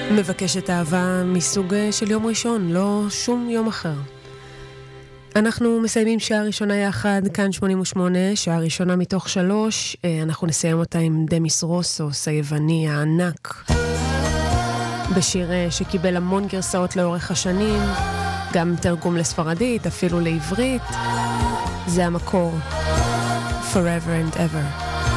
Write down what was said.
מבקשת אהבה מסוג של יום ראשון, לא שום יום אחר. אנחנו מסיימים שעה ראשונה יחד, כאן 88, שעה ראשונה מתוך 3, אנחנו נסיים אותה עם דמיס רוסוס, היווני הענק, בשיר שקיבל המון גרסאות לאורך השנים, גם תרגום לספרדית, אפילו לעברית, זה המקור, Forever and Ever.